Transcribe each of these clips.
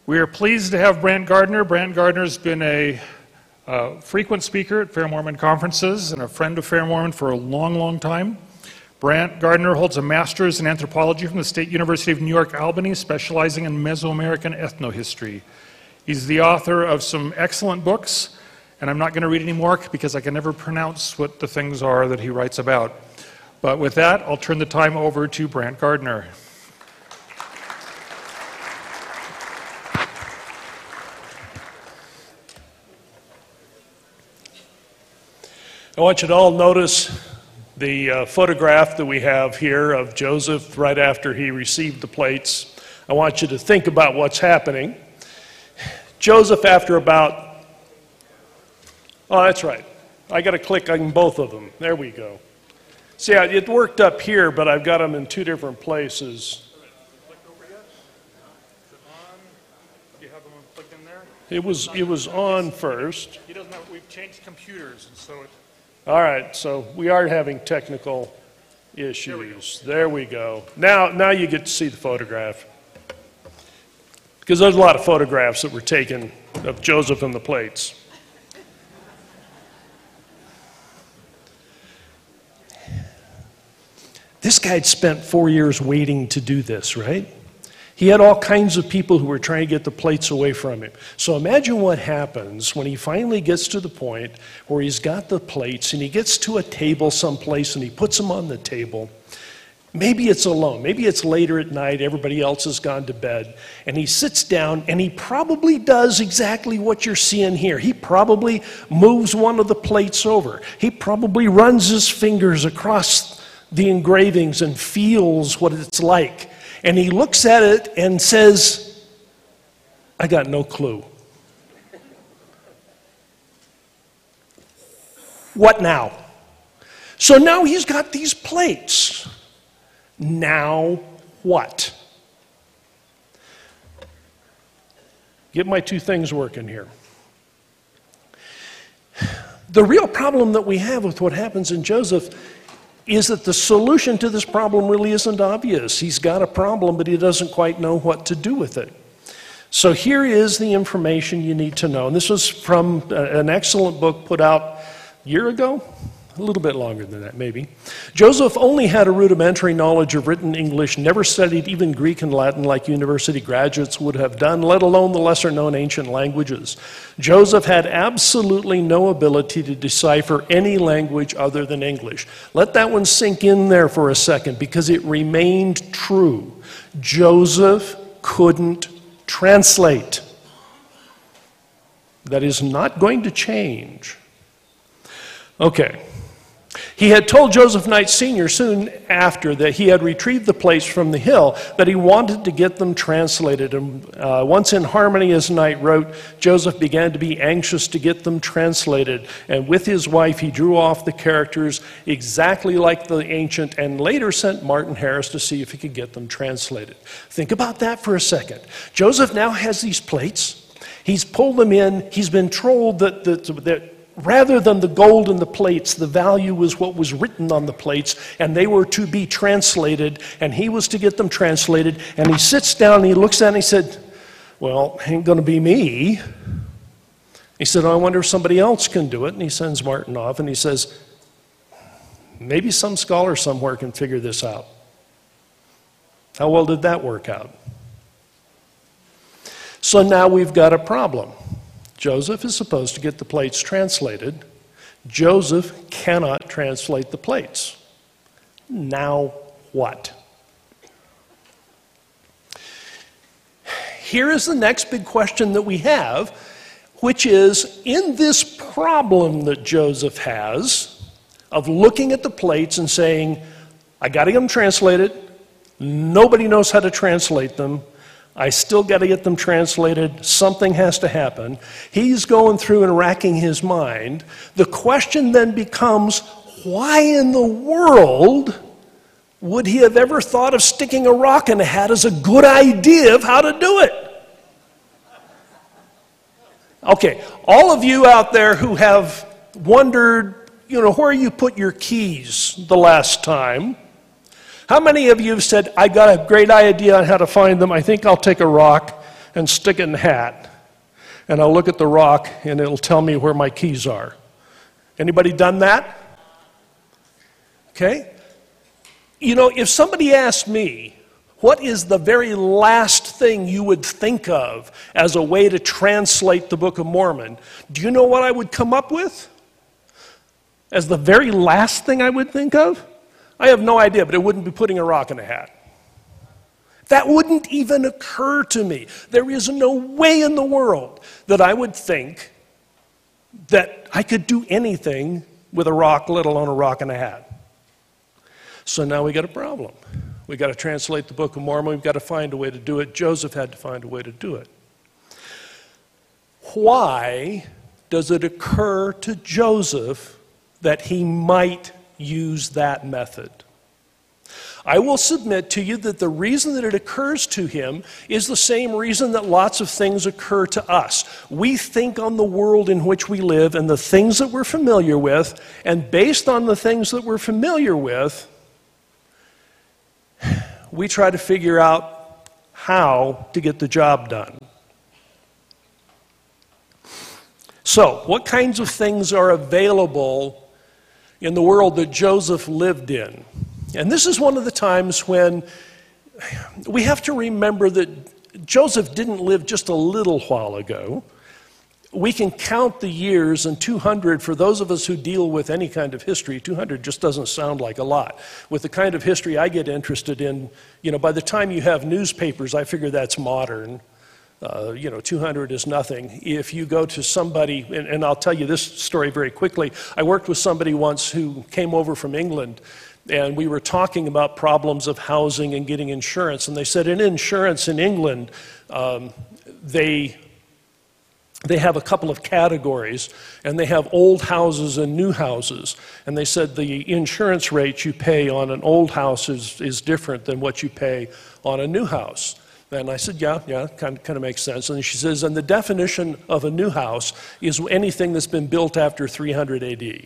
We are pleased to have Brant Gardner. Brant Gardner's been a frequent speaker at Fair Mormon conferences and a friend of Fair Mormon for a long, long time. Brant Gardner holds a master's in anthropology from the State University of New York, Albany, specializing in Mesoamerican ethnohistory. He's the author of some excellent books, and I'm not going to read any more because I can never pronounce what the things are that he writes about. But with that, I'll turn the time over to Brant Gardner. I want you to all notice the photograph that we have here of Joseph right after he received the plates. I want you to think about what's happening. Joseph, after about, oh, that's right. I got to click on both of them. There we go. See, it worked up here, but I've got them in two different places. It was on first. He doesn't have, we've changed computers, and so All right, so we are having technical issues. There we go. Now you get to see the photograph. Because there's a lot of photographs that were taken of Joseph and the plates. This guy had spent 4 years waiting to do this, right? He had all kinds of people who were trying to get the plates away from him. So imagine what happens when he finally gets to the point where he's got the plates and he gets to a table someplace and he puts them on the table. Maybe it's alone. Maybe it's later at night. Everybody else has gone to bed. And he sits down and he probably does exactly what you're seeing here. He probably moves one of the plates over. He probably runs his fingers across the engravings and feels what it's like. And he looks at it and says, I got no clue. What now? So now he's got these plates. Now what? Get my two things working here. The real problem that we have with what happens in Joseph is that the solution to this problem really isn't obvious. He's got a problem, but he doesn't quite know what to do with it. So here is the information you need to know. And this was from an excellent book put out a year ago, a little bit longer than that maybe. Joseph only had a rudimentary knowledge of written English, never studied even Greek and Latin like university graduates would have done, let alone the lesser-known ancient languages. Joseph had absolutely no ability to decipher any language other than English. Let that one sink in there for a second because it remained true. Joseph couldn't translate. That is not going to change. Okay. He had told Joseph Knight Sr. soon after that he had retrieved the plates from the hill, that he wanted to get them translated. And once in harmony, as Knight wrote, Joseph began to be anxious to get them translated. And with his wife, he drew off the characters exactly like the ancient and later sent Martin Harris to see if he could get them translated. Think about that for a second. Joseph now has these plates. He's pulled them in. He's been told that rather than the gold in the plates, the value was what was written on the plates, and they were to be translated, and he was to get them translated. And he sits down and he looks at it and he said, well, ain't going to be me. He said, I wonder if somebody else can do it. And he sends Martin off and he says, maybe some scholar somewhere can figure this out. How well did that work out? So now we've got a problem. Joseph is supposed to get the plates translated. Joseph cannot translate the plates. Now what? Here is the next big question that we have, which is, in this problem that Joseph has of looking at the plates and saying, I got to get them translated, nobody knows how to translate them, I still got to get them translated. Something has to happen. He's going through and racking his mind. The question then becomes, why in the world would he have ever thought of sticking a rock in a hat as a good idea of how to do it? Okay, all of you out there who have wondered, where you put your keys the last time, How many of you have said, I got a great idea on how to find them, I think I'll take a rock and stick it in the hat, and I'll look at the rock and it'll tell me where my keys are. Anybody done that? Okay? You know, if somebody asked me, what is the very last thing you would think of as a way to translate the Book of Mormon? Do you know what I would come up with? As the very last thing I would think of? I have no idea, but it wouldn't be putting a rock in a hat. That wouldn't even occur to me. There is no way in the world that I would think that I could do anything with a rock, let alone a rock in a hat. So now we got a problem. We got to translate the Book of Mormon. We've got to find a way to do it. Joseph had to find a way to do it. Why does it occur to Joseph that he might use that method? I will submit to you that the reason that it occurs to him is the same reason that lots of things occur to us. We think on the world in which we live and the things that we're familiar with, and based on the things that we're familiar with, we try to figure out how to get the job done. So, what kinds of things are available in the world that Joseph lived in? And this is one of the times when we have to remember that Joseph didn't live just a little while ago. We can count the years, and 200, for those of us who deal with any kind of history, 200 just doesn't sound like a lot. With the kind of history I get interested in, you know, by the time you have newspapers, I figure that's modern. 200 is nothing. If you go to somebody, and I'll tell you this story very quickly. I worked with somebody once who came over from England, and we were talking about problems of housing and getting insurance. And they said in insurance in England, they have a couple of categories, and they have old houses and new houses. And they said the insurance rate you pay on an old house is different than what you pay on a new house. And I said, yeah, kind of makes sense. And she says, and the definition of a new house is anything that's been built after 300 AD.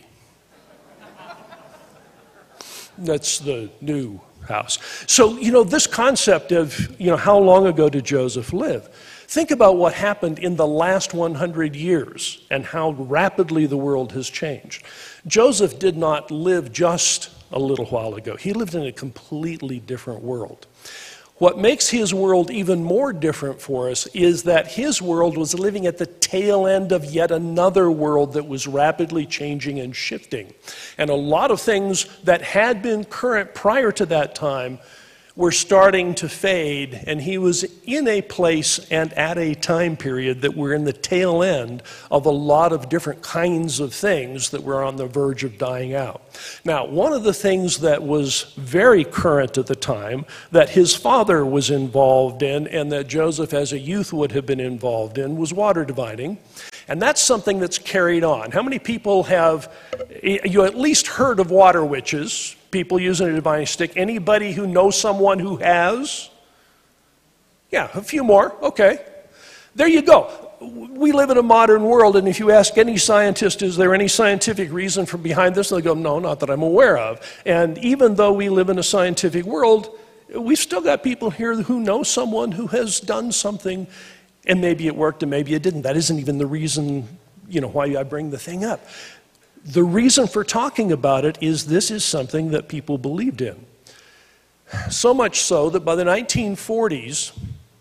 That's the new house. So, this concept of, how long ago did Joseph live? Think about what happened in the last 100 years and how rapidly the world has changed. Joseph did not live just a little while ago. He lived in a completely different world. What makes his world even more different for us is that his world was living at the tail end of yet another world that was rapidly changing and shifting. And a lot of things that had been current prior to that time were starting to fade, and he was in a place and at a time period that were in the tail end of a lot of different kinds of things that were on the verge of dying out. Now, one of the things that was very current at the time that his father was involved in and that Joseph as a youth would have been involved in was water divining. And that's something that's carried on. How many people have you at least heard of water witches? People using a divining stick. Anybody who knows someone who has? Yeah, a few more. Okay. There you go. We live in a modern world, and if you ask any scientist, is there any scientific reason for behind this? They'll go, no, not that I'm aware of. And even though we live in a scientific world, we've still got people here who know someone who has done something, and maybe it worked and maybe it didn't. That isn't even the reason, why I bring the thing up. The reason for talking about it is this is something that people believed in. So much so that by the 1940s,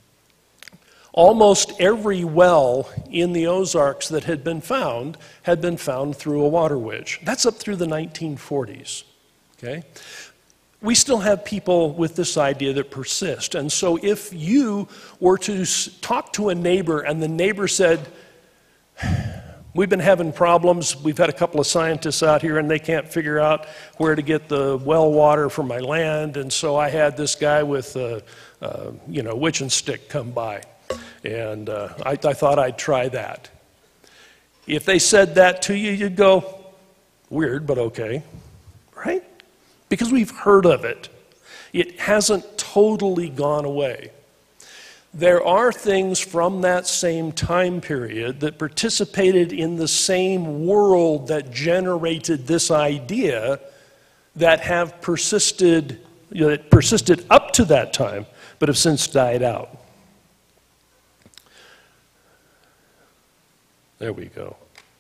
almost every well in the Ozarks that had been found through a water witch. That's up through the 1940s, okay? We still have people with this idea that persist. And so if you were to talk to a neighbor and the neighbor said, we've been having problems. We've had a couple of scientists out here, and they can't figure out where to get the well water for my land. And so I had this guy with a witching stick come by, and I thought I'd try that. If they said that to you, you'd go, weird, but okay, right? Because we've heard of it. It hasn't totally gone away. There are things from that same time period that participated in the same world that generated this idea that have persisted, that persisted up to that time, but have since died out. There we go.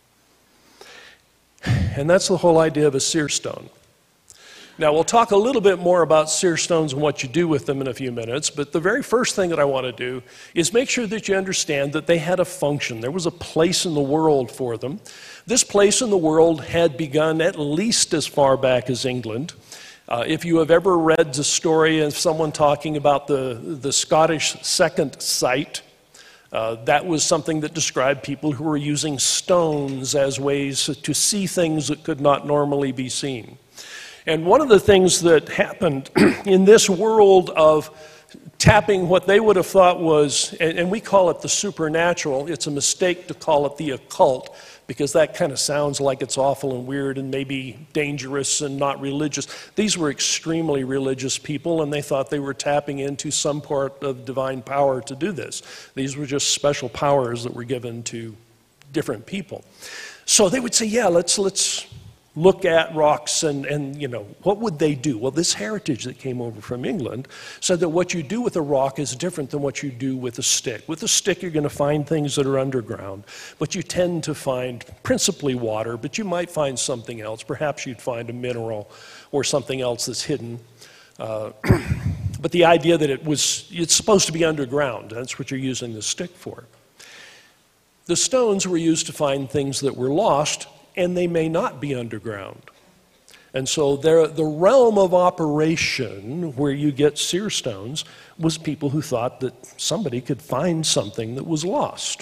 And that's the whole idea of a seer stone. Now, we'll talk a little bit more about seer stones and what you do with them in a few minutes, but the very first thing that I want to do is make sure that you understand that they had a function. There was a place in the world for them. This place in the world had begun at least as far back as England. If you have ever read the story of someone talking about the Scottish second sight, that was something that described people who were using stones as ways to see things that could not normally be seen. And one of the things that happened in this world of tapping what they would have thought was, and we call it the supernatural, it's a mistake to call it the occult, because that kind of sounds like it's awful and weird and maybe dangerous and not religious. These were extremely religious people, and they thought they were tapping into some part of divine power to do this. These were just special powers that were given to different people. So they would say, yeah, let's look at rocks and you know, what would they do? Well, this heritage that came over from England said that what you do with a rock is different than what you do with a stick. With a stick, you're going to find things that are underground, but you tend to find principally water, but you might find something else. Perhaps you'd find a mineral or something else that's hidden. But the idea that it's supposed to be underground, that's what you're using the stick for. The stones were used to find things that were lost, and they may not be underground. And so the realm of operation where you get seer stones was people who thought that somebody could find something that was lost.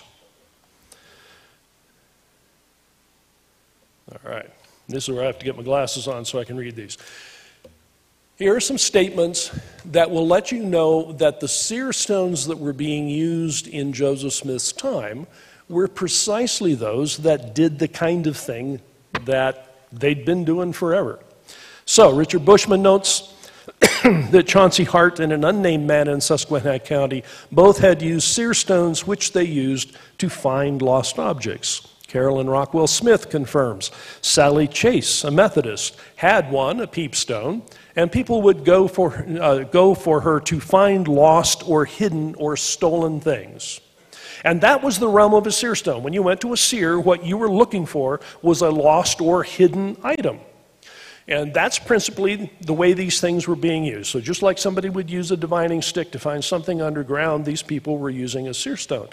All right, this is where I have to get my glasses on so I can read these. Here are some statements that will let you know that the seer stones that were being used in Joseph Smith's time were precisely those that did the kind of thing that they'd been doing forever. So, Richard Bushman notes that Chauncey Hart and an unnamed man in Susquehanna County both had used seer stones which they used to find lost objects. Carolyn Rockwell Smith confirms. Sally Chase, a Methodist, had one, a peepstone, and people would go for her to find lost or hidden or stolen things. And that was the realm of a seer stone. When you went to a seer, what you were looking for was a lost or hidden item. And that's principally the way these things were being used. So just like somebody would use a divining stick to find something underground, these people were using a seer stone.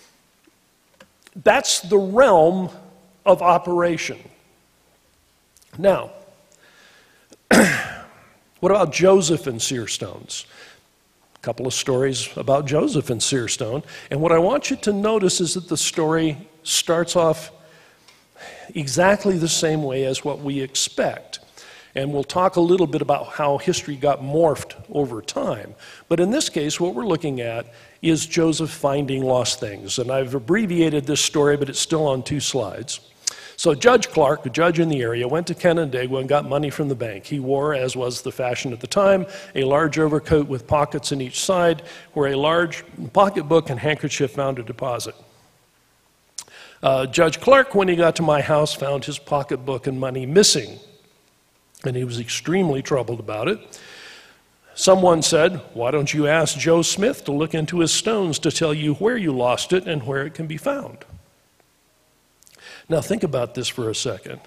That's the realm of operation. Now, what about Joseph and seer stones? A couple of stories about Joseph and seer stone. And what I want you to notice is that the story starts off exactly the same way as what we expect. And we'll talk a little bit about how history got morphed over time. But in this case, what we're looking at is Joseph finding lost things. And I've abbreviated this story, but it's still on 2 slides. So Judge Clark, a judge in the area, went to Canandaigua and got money from the bank. He wore, as was the fashion at the time, a large overcoat with pockets in each side, where a large pocketbook and handkerchief found a deposit. Judge Clark, when he got to my house, found his pocketbook and money missing, and he was extremely troubled about it. Someone said, "Why don't you ask Joe Smith to look into his stones to tell you where you lost it and where it can be found?" Now think about this for a second.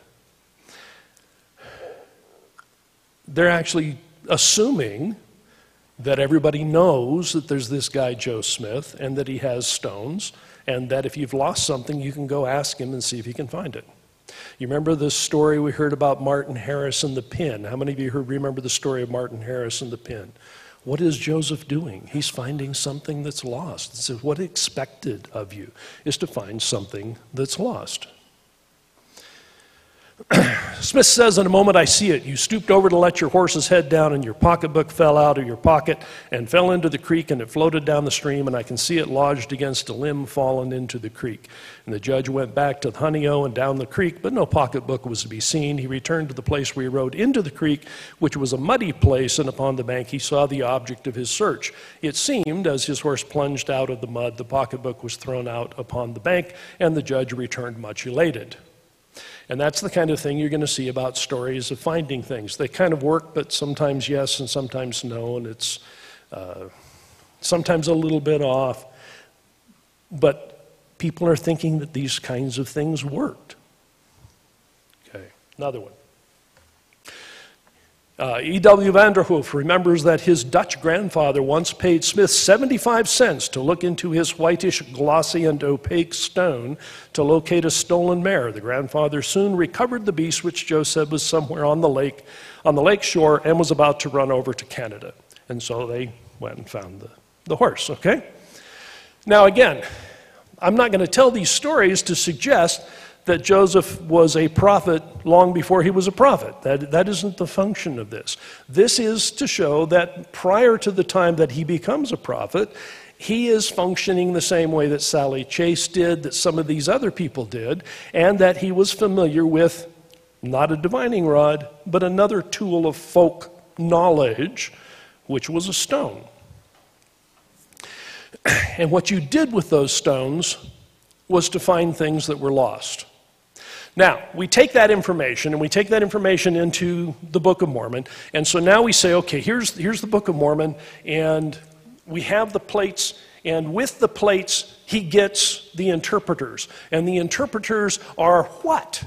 They're actually assuming that everybody knows that there's this guy Joe Smith and that he has stones, and that if you've lost something, you can go ask him and see if he can find it. You remember the story we heard about Martin Harris and the pin? How many of you remember the story of Martin Harris and the pin? What is Joseph doing? He's finding something that's lost. It says, what expected of you is to find something that's lost. Smith says, "In a moment I see it. You stooped over to let your horse's head down, and your pocketbook fell out of your pocket and fell into the creek, and it floated down the stream, and I can see it lodged against a limb fallen into the creek." And the judge went back to the Honeyo and down the creek, but no pocketbook was to be seen. He returned to the place where he rode into the creek, which was a muddy place, and upon the bank he saw the object of his search. It seemed, as his horse plunged out of the mud, the pocketbook was thrown out upon the bank, and the judge returned much elated. And that's the kind of thing you're going to see about stories of finding things. They kind of work, but sometimes yes and sometimes no, and it's sometimes a little bit off. But people are thinking that these kinds of things worked. Okay, another one. E.W. Vanderhoof remembers that his Dutch grandfather once paid Smith 75 cents to look into his whitish, glossy, and opaque stone to locate a stolen mare. The grandfather soon recovered the beast, which Joe said was somewhere on the lake shore, and was about to run over to Canada. And so they went and found the horse, okay? Now again, I'm not going to tell these stories to suggest that Joseph was a prophet long before he was a prophet. That isn't the function of this. This is to show that prior to the time that he becomes a prophet, he is functioning the same way that Sally Chase did, that some of these other people did, and that he was familiar with not a divining rod, but another tool of folk knowledge, which was a stone. And what you did with those stones was to find things that were lost. Now, we take that information, and we take that information into the Book of Mormon, and so now we say, okay, here's the Book of Mormon, and we have the plates, and with the plates, he gets the interpreters. And the interpreters are what?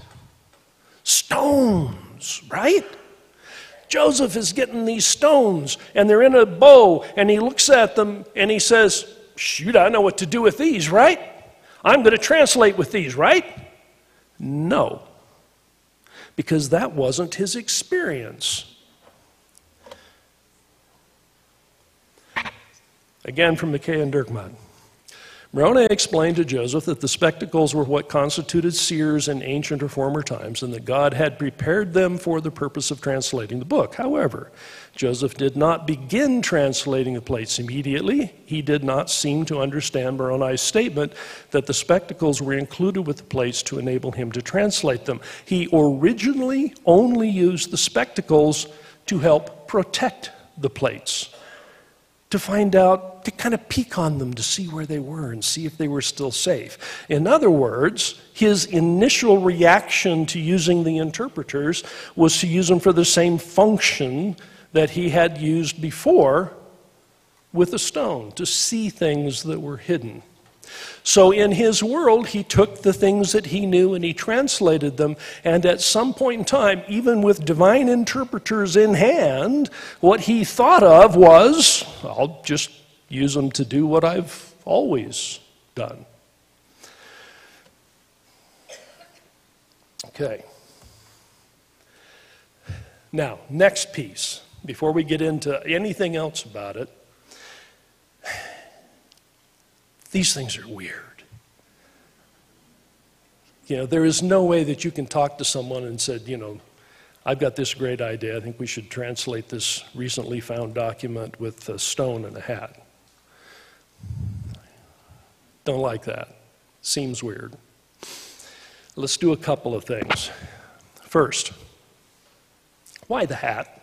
Stones, right? Joseph is getting these stones, and they're in a bow, and he looks at them, and he says, shoot, I know what to do with these, right? I'm going to translate with these, right? No, because that wasn't his experience. Again from McKay and Dirkmaat. Moroni explained to Joseph that the spectacles were what constituted seers in ancient or former times, and that God had prepared them for the purpose of translating the book. However, Joseph did not begin translating the plates immediately. He did not seem to understand Moroni's statement that the spectacles were included with the plates to enable him to translate them. He originally only used the spectacles to help protect the plates, to find out, to kind of peek on them to see where they were and see if they were still safe. In other words, his initial reaction to using the interpreters was to use them for the same function that he had used before with a stone, to see things that were hidden. So in his world, he took the things that he knew and he translated them, and at some point in time, even with divine interpreters in hand, what he thought of was, I'll just use them to do what I've always done. Okay. Now, next piece, before we get into anything else about it, these things are weird. You know, there is no way that you can talk to someone and said, you know, I've got this great idea. I think we should translate this recently found document with a stone and a hat. Don't like that. Seems weird. Let's do a couple of things. First, why the hat?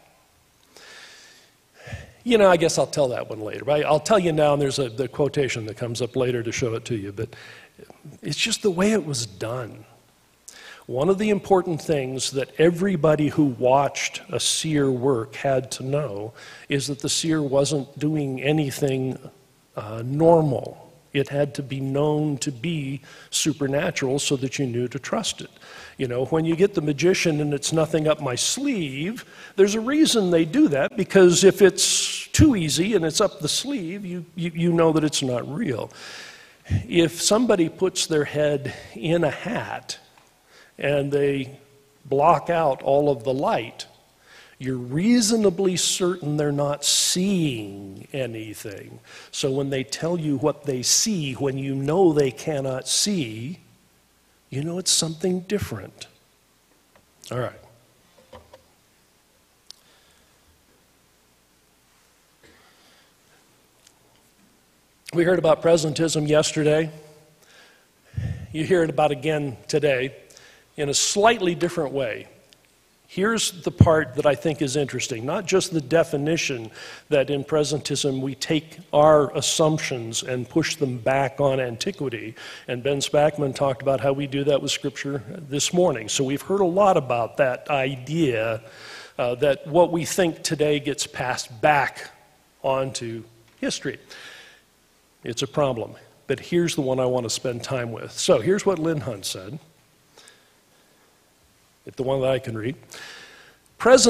You know, I guess I'll tell that one later. But I'll tell you now, and there's the quotation that comes up later to show it to you, but it's just the way it was done. One of the important things that everybody who watched a seer work had to know is that the seer wasn't doing anything normal. It had to be known to be supernatural so that you knew to trust it. You know, when you get the magician and it's nothing up my sleeve, there's a reason they do that, because if it's too easy and it's up the sleeve, you know that it's not real. If somebody puts their head in a hat and they block out all of the light, you're reasonably certain they're not seeing anything. So when they tell you what they see, when you know they cannot see, you know it's something different. All right. We heard about presentism yesterday. You hear it about again today in a slightly different way. Here's the part that I think is interesting, not just the definition that in presentism we take our assumptions and push them back on antiquity, and Ben Spackman talked about how we do that with Scripture this morning. So we've heard a lot about that idea that what we think today gets passed back onto history. It's a problem. but here's the one I want to spend time with. So here's what Lynn Hunt said, the one that I can read. President